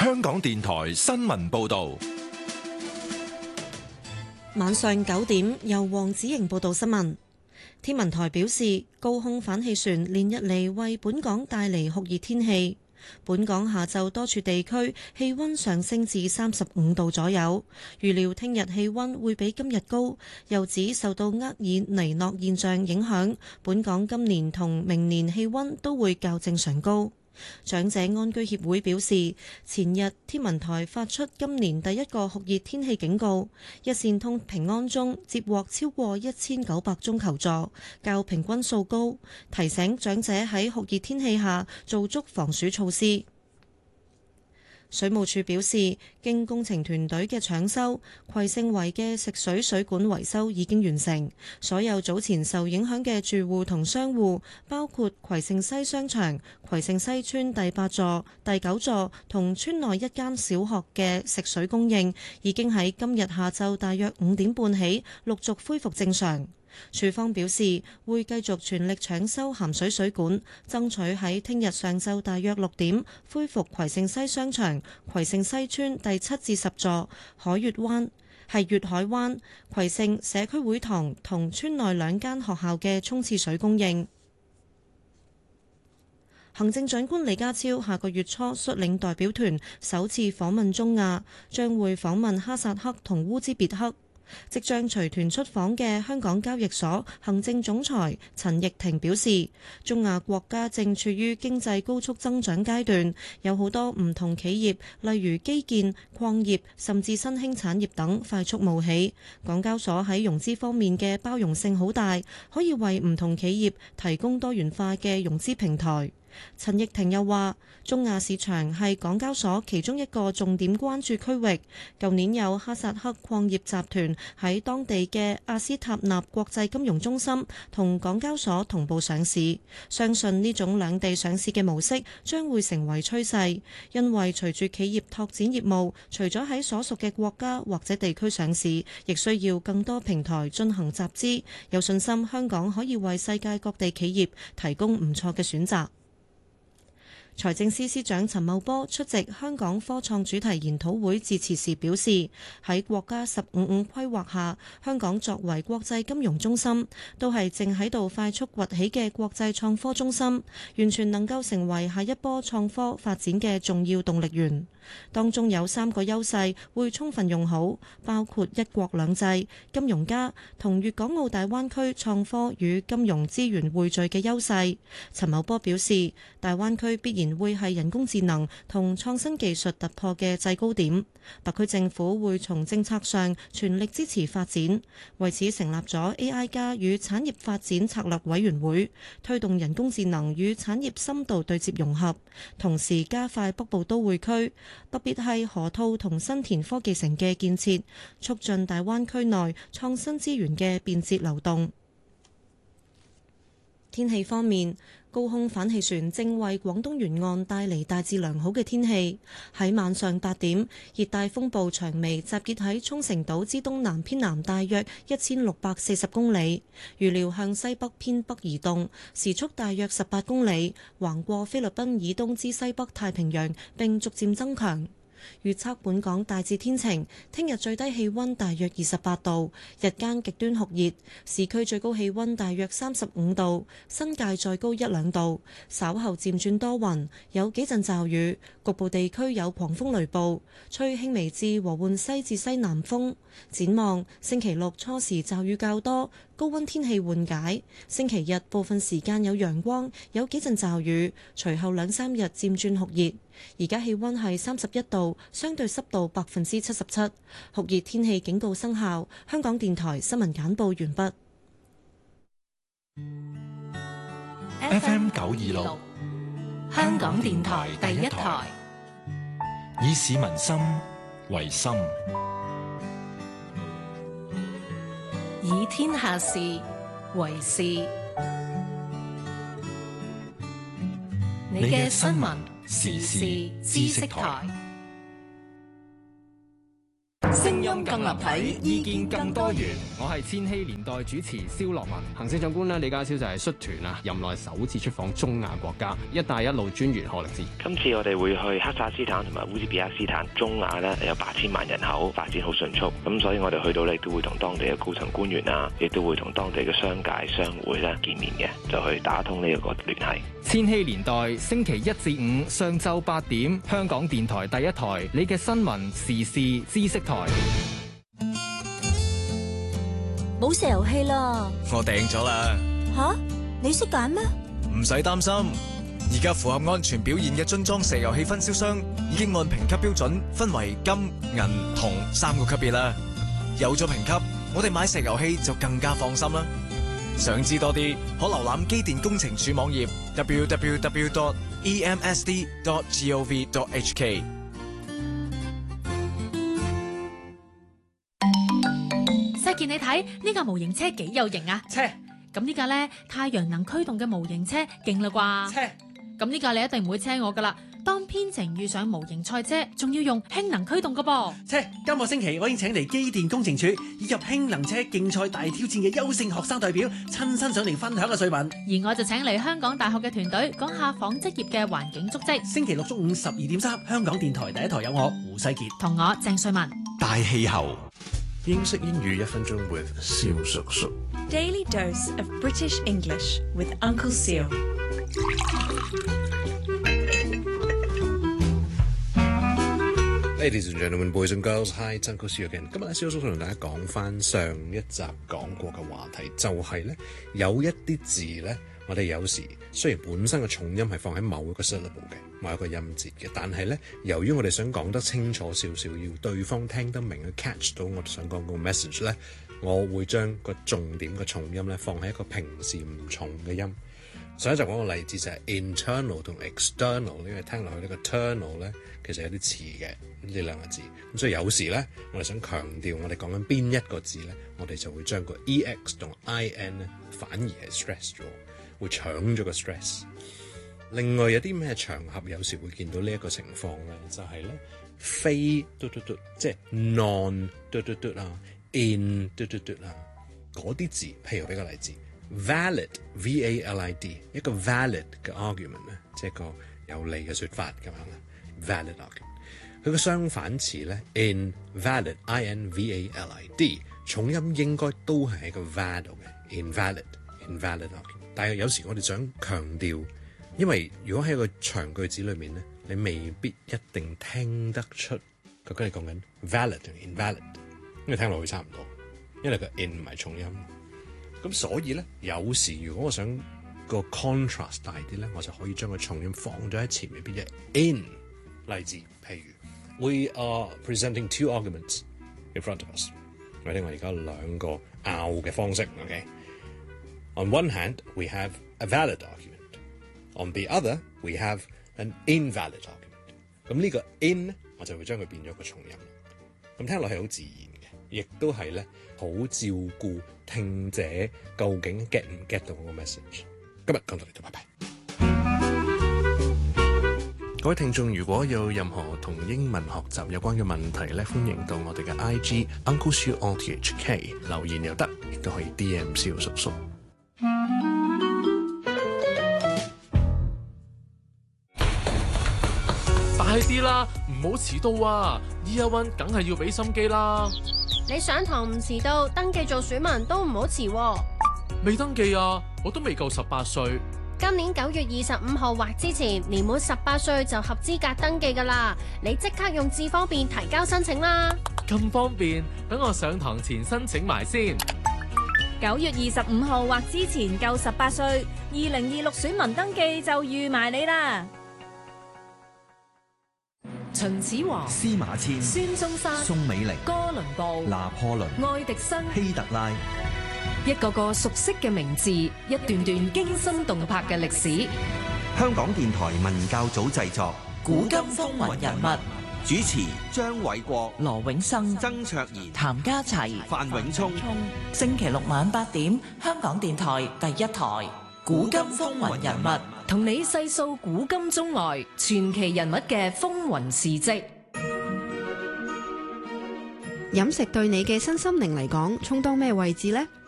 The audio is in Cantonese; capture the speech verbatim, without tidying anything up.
香港電台新聞報道。 晚上九點，由黃子瑩報道新聞。天文台表示，高空反氣旋連日嚟為本港帶嚟酷熱天氣。本港下晝多處地區氣溫上升至三十五度左右，預料聽日氣溫會比今日高。又指受到厄爾尼諾現象影響，本港今年同明年氣溫都會較正常高。長者安居協會表示，前日天文台發出今年第一個酷熱天氣警告，一線通平安鐘接獲超過一千九百宗求助，較平均數高，提醒長者喺酷熱天氣下做足防暑措施。水務署表示，經工程團隊嘅搶修，葵盛圍嘅食水水管維修已經完成。所有早前受影響嘅住戶同商戶，包括葵盛西商場、葵盛西邨第八座、第九座同邨內一間小學嘅食水供應，已經喺今日下晝大約五點半起陸續恢復正常。署方表示會繼續全力搶修鹹水水管，爭取喺聽日上晝大約六點恢復葵盛西商場、葵盛西邨第七至十座、海悅灣係悅海灣、葵盛社區會堂同邨內兩間學校嘅沖廁水供應。行政長官李家超下個月初率領代表團首次訪問中亞，將會訪問哈薩克同烏茲別克。即將隨團出訪嘅香港交易所行政總裁陳翊庭表示，中亞國家正處於經濟高速增長階段，有好多唔同企業，例如基建、礦業甚至新興產業等快速冒起。港交所喺融資方面嘅包容性好大，可以為唔同企業提供多元化嘅融資平台。陳翊庭又話，中亞市場係港交所其中一個重點關注區域。舊年有哈薩克礦業集團喺當地嘅阿斯塔納國際金融中心同港交所同步上市，相信呢種兩地上市嘅模式將會成為趨勢，因為隨住企業拓展業務，除咗喺所屬嘅國家或者地區上市，亦需要更多平台進行集資。有信心香港可以為世界各地企業提供唔錯嘅選擇。財政司司長陳茂波出席香港科創主題研討會致辭時表示，喺國家十五五規劃下，香港作為國際金融中心，都係正喺度快速崛起嘅國際創科中心，完全能夠成為下一波創科發展嘅重要動力源。當中有三個優勢會充分用好，包括一國兩制、金融家同粵港澳大灣區創科與金融資源匯聚嘅優勢。陳茂波表示，大灣區必然會係人工智能同創新技術突破嘅制高點，特區政府會從政策上全力支持發展，為此成立咗 A I 加與產業發展策略委員會，推動人工智能與產業深度對接融合，同時加快北部都會區，特別係河套同新田科技城嘅建設，促進大灣區內創新資源嘅便捷流動。天氣方面，高空反氣旋正為廣東沿岸帶嚟大致良好嘅天氣。喺晚上八點，熱帶風暴長眉集結喺沖繩島之東南偏南大約一千六百四十公里，預料向西北偏北移動，時速大約十八公里，橫過菲律賓以東之西北太平洋，並逐漸增強。預測本港大致天晴，聽日最低氣溫大約二十八度，日間極端酷熱，市區最高氣溫大約三十五度，新界再高一兩度。稍後漸轉多雲，有幾陣驟雨，局部地區有狂風雷暴，吹輕微至和緩西至西南風。展望星期六初時驟雨較多，高溫天氣緩解。星期日部分時間有陽光，有幾陣驟雨，隨後兩三日漸轉酷熱。而家氣溫係三十一度，相對濕度百分之七十七，酷熱天氣警告生效。香港電台新聞簡報完畢。 F M 九二六， 香港電台第一台， 以市民心為心， 以天下事為事。你嘅新聞時事知識台。 聲音更立體，意見更多元。 我係千禧年代主持蕭樂文。行政長官咧李家超就係率團啊，任內首次出訪中亞國家。一帶一路專員賀力志， 今次我哋會去哈薩斯坦同埋烏茲別克斯坦。中亞咧有八千萬人口，發展好迅速，咁所以我哋去到咧都會同當地嘅高層官員啊，亦都會同當地嘅商界商會咧見面嘅，就去打通呢一個聯繫。 千禧年代星期一至五上晝八點，香港電台第一台，你嘅新聞時事知識台。 冇石油氣啦！ 我訂咗啦。 吓，你識揀咩？ 唔使擔心，而家符合安全表現嘅樽裝石油氣分銷商已經按評級標準分為金、銀、銅三個級別啦。有咗評級，我哋買石油氣就更加放心啦。想知多啲，可瀏覽機電工程署網頁 double-u double-u double-u dot e m s d dot gov dot h k。 細健，你睇呢架模型車幾有型啊！ 車咁呢架咧太陽能驅動嘅模型車勁啦啩！ 車咁呢架你一定唔會車我噶啦。當編程遇上模型賽車，仲要用氫能驅動噶噃。 車今個星期我已經請嚟機電工程署以及氫能車競賽大挑戰嘅優勝學生代表親身上嚟分享嘅瑞文， 而我就請嚟香港大學嘅團隊講下紡織業嘅環境足跡。 星期六中午十二點三，香港電台第一台有我胡世傑同我鄭瑞文。 大氣候，英式英語一分鐘 with 蕭叔叔。 Daily dose of British English with Uncle Seal。 Ladies and gentlemen, boys and girls, hi, it's Uncle Seal again。今日咧，蕭叔叔同大家講翻上一集講過嘅話題，就係咧有一啲字咧，我哋有時雖然本身嘅重音係放喺某一個 syllable 嘅某一個音節嘅，但係咧由於我哋想講得清楚少少，要對方聽得明去 catch 到我哋想講個 message 咧，我會將個重點嘅重音咧放喺一個平時唔重嘅音。上一集講個例子就係 internal 同 external， 因為聽落去呢個 ternal 咧其實有啲似嘅呢兩個字，咁所以有時咧我哋想強調我哋講緊邊一個字咧，我哋就會將個 ex 同 in 咧反而係 stress 咗，會搶咗個 stress。另外有啲咩場合有時會見到呢一個情況咧，就係、是、咧非嘟嘟嘟，即係 non 嘟嘟嘟啊 ，in 嘟嘟嘟啊嗰啲字，譬如俾個例子。valid v a l i d 一個 valid 嘅 argument 咧，即係個有利嘅說法咁樣啦。valid argument 佢個相反詞咧 invalid i n v a l i d 重音應該都係喺個 valid 嘅 invalid invalid argument。但係有時我哋想強調，因為如果喺個長句子裏面咧，你未必一定聽得出究竟係講緊 valid 定 invalid， 因為聽落去差唔多，因為個 in 唔係重音。咁所以咧，有時如果我想個 contrast 大啲咧，我就可以將個重音放咗喺前面邊嘅 in。例子譬如 We are presenting two arguments in front of us。我哋我而家兩個拗嘅方式 ，OK。On one hand, we have a valid argument. On the other, we have an invalid argument。咁呢個 in 我就會將佢變咗個重音。咁聽落係好自然嘅，亦都係咧好照顧聽者究竟 get 唔 get 到我個 message。今日講到呢度，拜拜。各位聽眾，如果有任何同英文學習有關嘅問題咧，歡迎到我哋嘅 I G Uncle Seal O T H K 留言又得，亦都可以 D M 蕭叔叔。 快啲啦，唔好遲到啊 ！Year One 梗係要俾心機啦。 你上堂唔遲到，登記做選民都唔好遲喎。 未登記啊，我都未夠十八歲。 今年九月二十五號或之前，年滿十八歲就合資格登記噶啦。你即刻用智方便提交申請啦。 咁方便，等我上堂前申請埋先。 九月二十五號或之前夠十八歲，二零二六選民登記就預埋你啦。 秦始皇、 司馬遷、 孫中山、 宋美齡、 哥倫布、 拿破崙、 愛迪生、 希特拉， 一個個熟悉嘅名字，一段段驚心動魄嘅歷史。 香港電台文教組製作《 古今風雲人物》， 主持張偉國、 羅永生、 曾卓賢、 譚家齊、 范永聰。 星期六晚八點，香港電台第一台《古今風雲人物》，同你細數古今中外傳奇人物嘅風雲事蹟。 飲食對你嘅身心靈嚟講，充當咩位置呢？